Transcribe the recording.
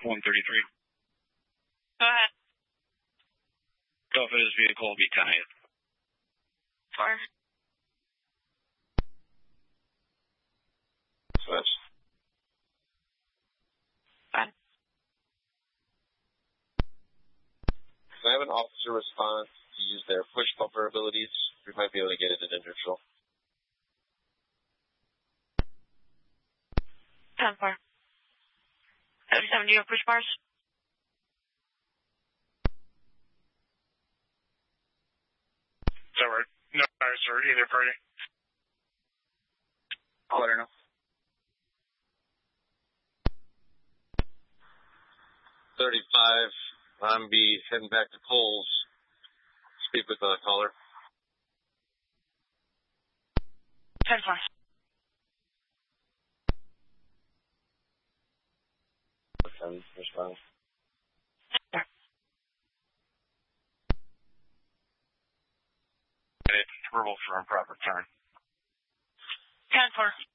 133. Go ahead. Go for this vehicle will be 10-8. 4. Switch. 5. Can I have an officer response to use their push bumper abilities? We might be able to get it into neutral. 10-4. 37, do you have push bars? Is that right? No, sir, either party. I'll let her know. 35. I'm be heading back to Coles. Speak with the caller. 10-4. Response. Verbal for improper turn. 10-4.